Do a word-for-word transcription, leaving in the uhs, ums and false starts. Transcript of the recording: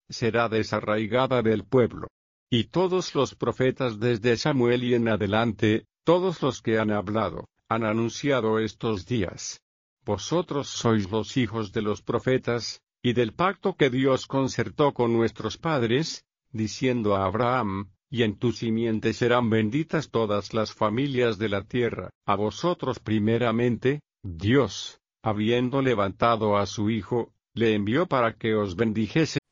será desarraigada del pueblo. Y todos los profetas desde Samuel y en adelante, todos los que han hablado, han anunciado estos días. Vosotros sois los hijos de los profetas, y del pacto que Dios concertó con nuestros padres, diciendo a Abraham, y en tu simiente serán benditas todas las familias de la tierra. A vosotros primeramente, Dios, habiendo levantado a su Hijo, le envió para que os bendijese